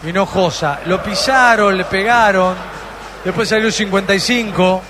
Hinojosa. Lo pisaron, le pegaron. Después salió 55.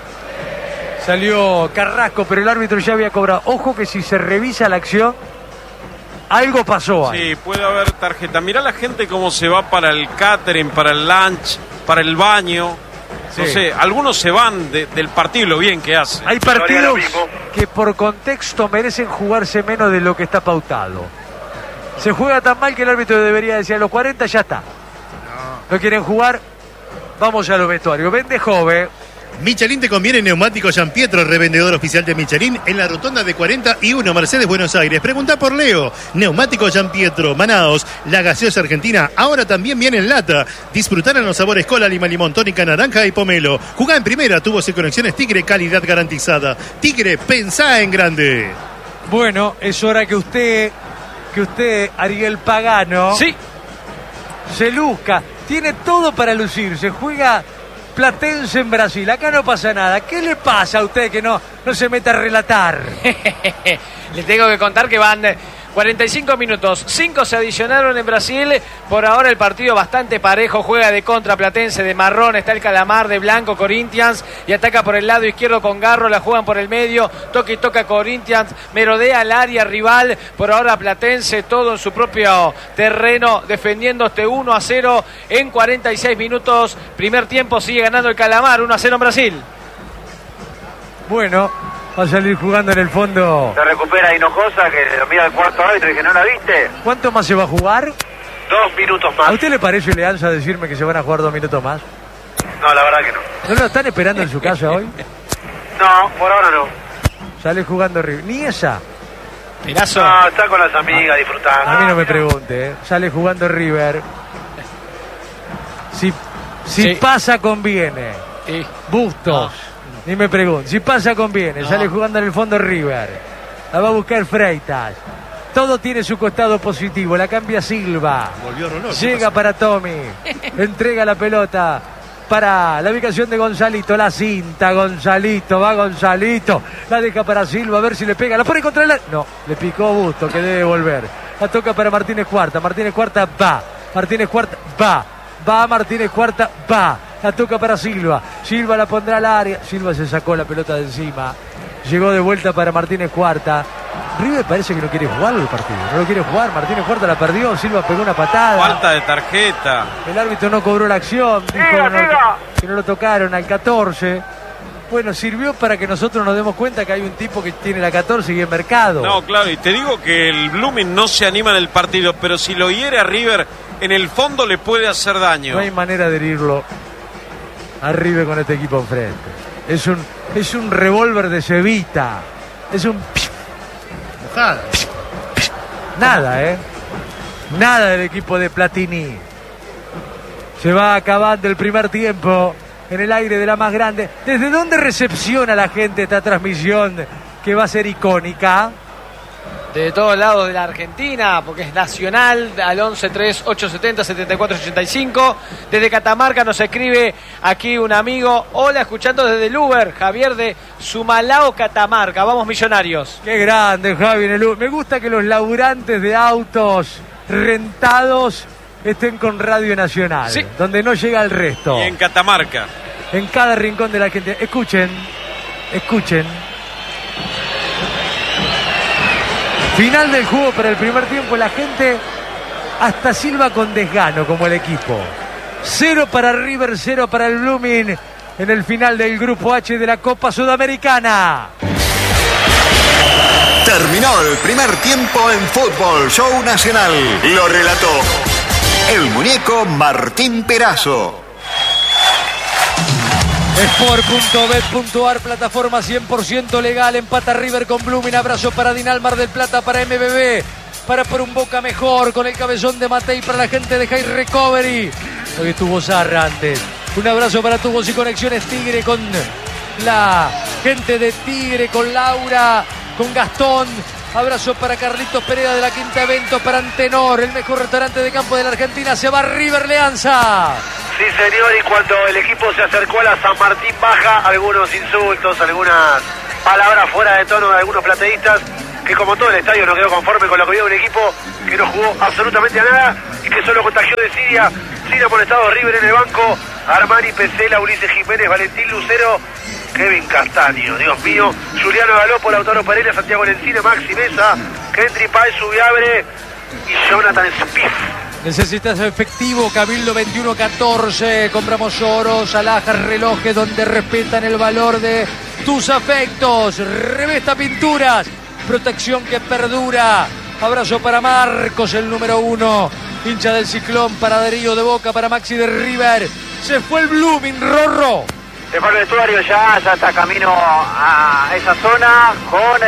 Salió Carrasco, pero el árbitro ya había cobrado. Ojo que si se revisa la acción, algo pasó ahí. Sí, puede haber tarjeta. Mirá la gente cómo se va para el catering, para el lunch, para el baño. Sí. No sé, algunos se van del partido y lo bien que hace. Hay partidos que por contexto merecen jugarse menos de lo que está pautado. Se juega tan mal que el árbitro debería decir a los 40 ya está. No quieren jugar, vamos a los vestuarios. Vende joven. Michelin te conviene neumático Gianpietro, revendedor oficial de Michelin en la rotonda de 41 Mercedes, Buenos Aires. Preguntá por Leo. Neumático Gianpietro, Manaos, la gaseosa argentina, ahora también viene en lata. Disfrutar en los sabores cola, lima, limón, tónica, naranja y pomelo. Jugá en primera, tubos y conexiones Tigre, calidad garantizada. Tigre, pensá en grande. Bueno, es hora que usted, Ariel Pagano, sí, se luzca. Tiene todo para lucirse. Juega Platense en Brasil. Acá no pasa nada. ¿Qué le pasa a usted que no se meta a relatar? Le tengo que contar que van 45 minutos. 5 se adicionaron en Brasil. Por ahora el partido bastante parejo. Juega de contra Platense, de marrón. Está el Calamar, de blanco Corinthians. Y ataca por el lado izquierdo con Garro. La juegan por el medio. Toca y toca Corinthians. Merodea al área rival. Por ahora Platense todo en su propio terreno. Defendiendo este 1-0 en 46 minutos. Primer tiempo sigue ganando el Calamar. 1-0 en Brasil. Bueno, va a salir jugando en el fondo. Se recupera Hinojosa, que lo mira el cuarto árbitro y que no la viste. ¿Cuánto más se va a jugar? 2 minutos más. ¿A usted le parece Leanza decirme que se van a jugar 2 minutos más? No, la verdad que no. ¿No lo están esperando en su casa hoy? No, por ahora no. Sale jugando River. Ni esa. Pirazo. No, está con las amigas disfrutando. A mí no me pregunte, ¿eh? Sale jugando River. Si sí pasa, conviene. Sí. Bustos. Ni me pregunte. Si pasa, conviene. Sale jugando en el fondo River. La va a buscar Freitas. Todo tiene su costado positivo. La cambia Silva. Volvió Rolón. Llega para Tommy. Entrega la pelota para la ubicación de Gonzalito. La cinta, Gonzalito. Va Gonzalito. La deja para Silva. A ver si le pega. La pone contra el... No, le picó Busto, que debe volver. La toca para Martínez Cuarta. Martínez Cuarta va. Martínez Cuarta va. Va Martínez Cuarta, va. La toca para Silva. Silva la pondrá al área. Silva se sacó la pelota de encima. Llegó de vuelta para Martínez Cuarta. River parece que no quiere jugar el partido. No lo quiere jugar. Martínez Cuarta la perdió. Silva pegó una patada. Falta de tarjeta. El árbitro no cobró la acción. Dijo que no lo tocaron al 14. Bueno, sirvió para que nosotros nos demos cuenta que hay un tipo que tiene la 14 y es Mercado. No, claro, y te digo que el Blooming no se anima en el partido, pero si lo hiere a River, en el fondo le puede hacer daño. No hay manera de herirlo a River con este equipo enfrente. Es un revólver de Cevita. Es un... Mojada. Nada, Nada del equipo de Platini. Se va acabando el primer tiempo en el aire de la más grande. ¿Desde dónde recepciona la gente esta transmisión que va a ser icónica? De todos lados de la Argentina, porque es nacional, al 11-3-870-7485. Desde Catamarca nos escribe aquí un amigo. Hola, escuchando desde el Uber, Javier de Sumalao, Catamarca. Vamos, Millonarios. Qué grande, Javi, en el Uber. Me gusta que los laburantes de autos rentados estén con Radio Nacional, sí, donde no llega el resto. Y en Catamarca. En cada rincón de la gente. Escuchen. Final del juego para el primer tiempo. La gente hasta silba con desgano como el equipo. 0 para River, 0 para el Blooming en el final del Grupo H de la Copa Sudamericana. Terminó el primer tiempo en Fútbol Show Nacional. Lo relató el muñeco Martín Perazo. Sport.bet.ar, plataforma 100% legal. Empata River con Blooming. Abrazo para Dinal Mar del Plata, para MBB, para por un Boca mejor, con el cabezón de Matei, para la gente de High Recovery. Hoy estuvo Zarra antes. Un abrazo para Tubos y Conexiones Tigre, con la gente de Tigre, con Laura, con Gastón. Abrazo para Carlitos Pereira de la Quinta Evento, para Antenor, el mejor restaurante de campo de la Argentina. Se va River Leanza. Sí, señor, y cuando el equipo se acercó a la San Martín Baja, algunos insultos, algunas palabras fuera de tono de algunos plateístas que como todo el estadio no quedó conforme con lo que vio un equipo que no jugó absolutamente a nada y que solo contagió de Siria, sin amonestado River en el banco, Armani, Pesela, Ulises Jiménez, Valentín Lucero, Kevin Castaño, Dios mío, Juliano Galopo, Lautaro Pereira, Santiago Lencina, Maxi Mesa, Kendry Páez, Subiabre y Jonathan Spiff. Necesitas efectivo, Cabildo 2114, compramos oros, alhajas, relojes donde respetan el valor de tus afectos. Revesta Pinturas, protección que perdura. Abrazo para Marcos, el número 1, hincha del Ciclón, para Darío de Boca, para Maxi de River. Se fue el Blooming, Rorro. Se fue el vestuario, ya está camino a esa zona con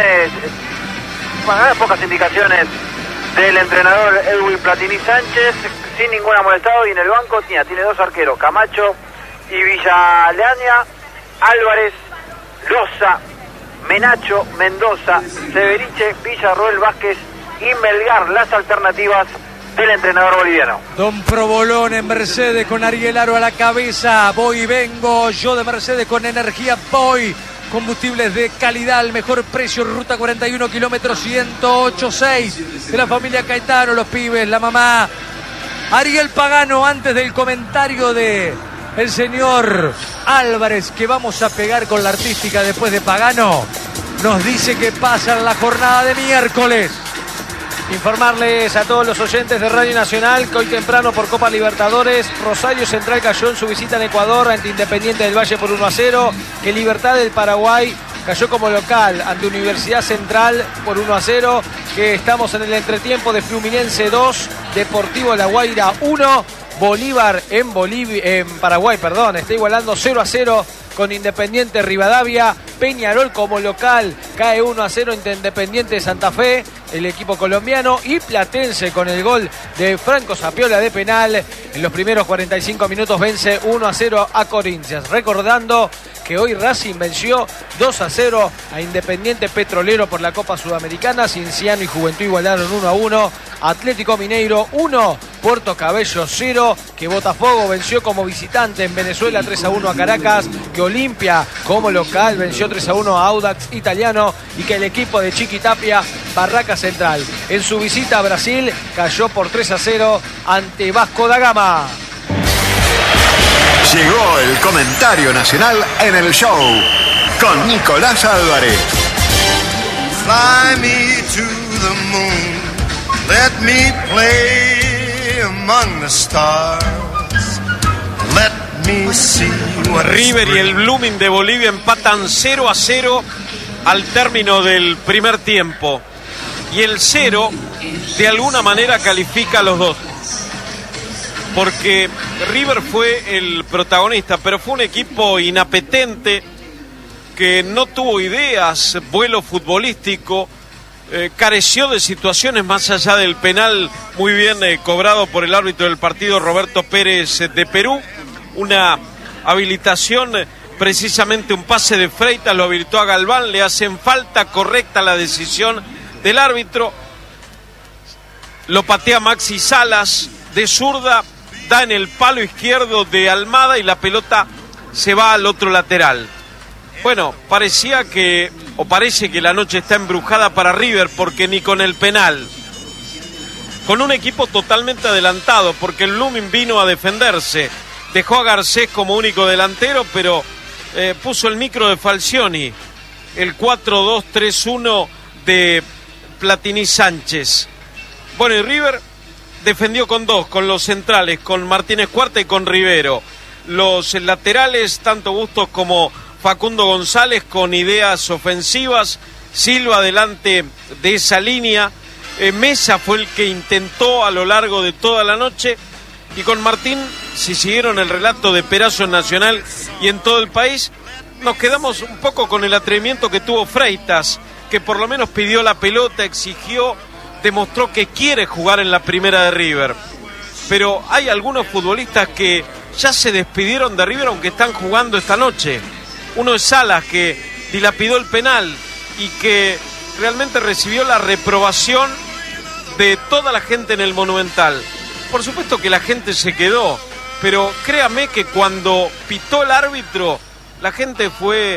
pocas indicaciones del entrenador Edwin Platini Sánchez, sin ningún amonestado, y en el banco tiene 2 arqueros, Camacho y Villaleaña, Álvarez, Loza, Menacho, Mendoza, Severiche, Villarroel, Vázquez y Melgar, las alternativas del entrenador boliviano. Don Provolone en Mercedes con Ariel Aro a la cabeza. Voy y vengo, yo de Mercedes con Energía Voy. Combustibles de calidad al mejor precio, ruta 41, kilómetro 108.6. De la familia Caetano, los pibes, la mamá. Ariel Pagano, antes del comentario de el señor Álvarez, que vamos a pegar con la artística después de Pagano, nos dice que pasa en la jornada de miércoles. Informarles a todos los oyentes de Radio Nacional que hoy temprano por Copa Libertadores, Rosario Central cayó en su visita en Ecuador ante Independiente del Valle por 1-0, que Libertad del Paraguay cayó como local ante Universidad Central por 1-0, que estamos en el entretiempo de Fluminense 2, Deportivo La Guaira 1, Bolívar en Paraguay, está igualando 0-0 con Independiente Rivadavia. Peñarol como local cae 1-0 ante Independiente de Santa Fe, el equipo colombiano, y Platense con el gol de Franco Zapiola de penal en los primeros 45 minutos vence 1-0 a Corinthians. Recordando que hoy Racing venció 2-0 a Independiente Petrolero por la Copa Sudamericana, Cienciano y Juventud igualaron 1-1, Atlético Mineiro 1, Puerto Cabello 0, que Botafogo venció como visitante en Venezuela 3-1 a Caracas, que Olimpia como local venció 3-1 a Audax Italiano, y que el equipo de Chiquitapia, Barraca Central, en su visita a Brasil cayó por 3-0 ante Vasco da Gama. Llegó el comentario nacional en el show con Nicolás Álvarez. Fly me to the moon, let me play among the stars, let me see what River y el Blooming de Bolivia empatan 0-0 al término del primer tiempo, y el 0 de alguna manera califica a los dos, porque River fue el protagonista, pero fue un equipo inapetente que no tuvo ideas, vuelo futbolístico, careció de situaciones más allá del penal muy bien cobrado por el árbitro del partido, Roberto Pérez de Perú, una habilitación, precisamente un pase de Freitas lo habilitó a Galván, le hacen falta, correcta la decisión del árbitro, lo patea Maxi Salas de zurda, da en el palo izquierdo de Almada y la pelota se va al otro lateral. Bueno, parece que la noche está embrujada para River, porque ni con el penal, con un equipo totalmente adelantado, porque el Blooming vino a defenderse, dejó a Garcés como único delantero, pero puso el micro de Falcioni, el 4-2-3-1 de Platini Sánchez. Bueno, y River defendió con dos, con los centrales, con Martínez Cuarta y con Rivero. Los laterales, tanto Bustos como Facundo González, con ideas ofensivas. Silva delante de esa línea. Mesa fue el que intentó a lo largo de toda la noche. Y con Martín, si siguieron el relato de Perazo en Nacional y en todo el país, nos quedamos un poco con el atrevimiento que tuvo Freitas, que por lo menos pidió la pelota, exigió, demostró que quiere jugar en la primera de River. Pero hay algunos futbolistas que ya se despidieron de River, aunque están jugando esta noche. Uno es Salas, que dilapidó el penal y que realmente recibió la reprobación de toda la gente en el Monumental. Por supuesto que la gente se quedó, pero créame que cuando pitó el árbitro, la gente fue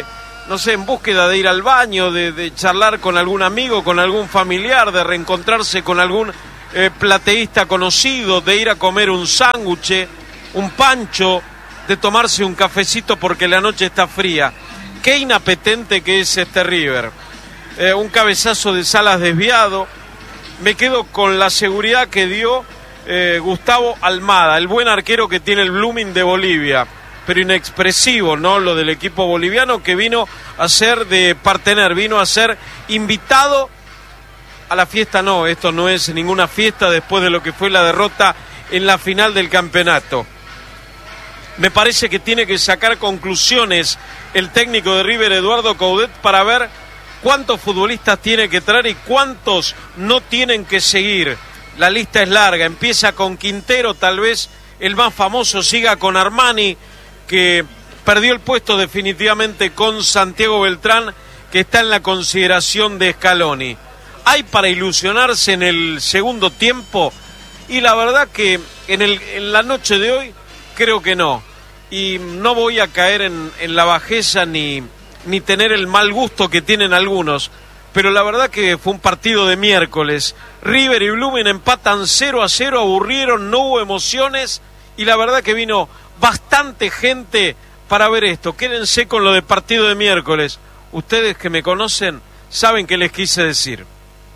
no sé, en búsqueda de ir al baño, de charlar con algún amigo, con algún familiar, de reencontrarse con algún plateísta conocido, de ir a comer un sándwich, un pancho, de tomarse un cafecito porque la noche está fría. Qué inapetente que es este River. Un cabezazo de Salas desviado. Me quedo con la seguridad que dio Gustavo Almada, el buen arquero que tiene el Blooming de Bolivia, pero inexpresivo, ¿no? Lo del equipo boliviano, que vino a ser de partener, vino a ser invitado a la fiesta. No, esto no es ninguna fiesta después de lo que fue la derrota en la final del campeonato. Me parece que tiene que sacar conclusiones el técnico de River, Eduardo Coudet, para ver cuántos futbolistas tiene que traer y cuántos no tienen que seguir. La lista es larga, empieza con Quintero, tal vez el más famoso, siga con Armani, que perdió el puesto definitivamente con Santiago Beltrán, que está en la consideración de Scaloni. ¿Hay para ilusionarse en el segundo tiempo? Y la verdad que en la noche de hoy creo que no. Y no voy a caer en la bajeza ni tener el mal gusto que tienen algunos. Pero la verdad que fue un partido de miércoles. River y Blooming empatan 0-0, aburrieron, no hubo emociones. Y la verdad que vino bastante gente para ver esto. Quédense con lo de partido de miércoles. Ustedes que me conocen saben qué les quise decir.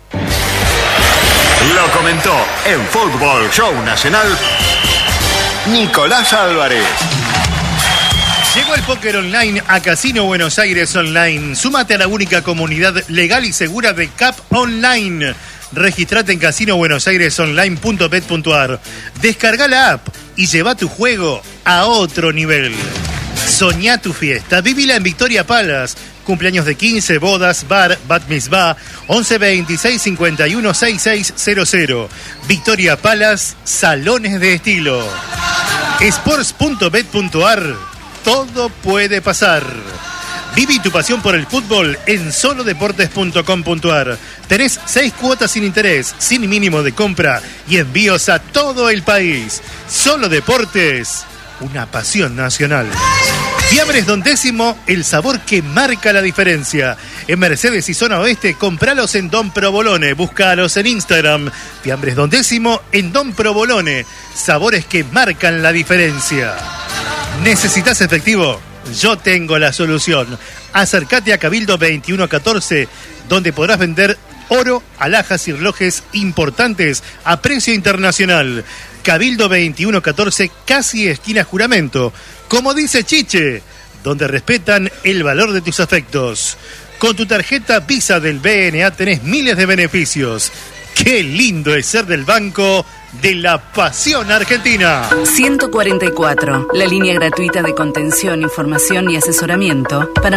Lo comentó en Fútbol Show Nacional Nicolás Álvarez. Llegó el póker online a Casino Buenos Aires Online. Súmate a la única comunidad legal y segura de CAP Online. Registrate en casinobuenosairesonline.bet.ar. Descarga la app y lleva tu juego a otro nivel. Soñá tu fiesta, vivila en Victoria Palace. Cumpleaños de 15, bodas, bar, bat mitzvah, 11 26 51 6600. Victoria Palace, salones de estilo. Sports.bet.ar, todo puede pasar. Viví tu pasión por el fútbol en solodeportes.com.ar. Tenés 6 cuotas sin interés, sin mínimo de compra y envíos a todo el país. Solo Deportes, una pasión nacional. Fiambres Don Décimo, el sabor que marca la diferencia. En Mercedes y Zona Oeste, compralos en Don Provolone. Búscalos en Instagram. Fiambres Don Décimo en Don Provolone. Sabores que marcan la diferencia. ¿Necesitas efectivo? Yo tengo la solución. Acércate a Cabildo 2114, donde podrás vender oro, alhajas y relojes importantes a precio internacional. Cabildo 2114, casi esquina Juramento. Como dice Chiche, donde respetan el valor de tus afectos. Con tu tarjeta Visa del BNA tenés miles de beneficios. ¡Qué lindo es ser del banco de la pasión argentina! 144, la línea gratuita de contención, información y asesoramiento para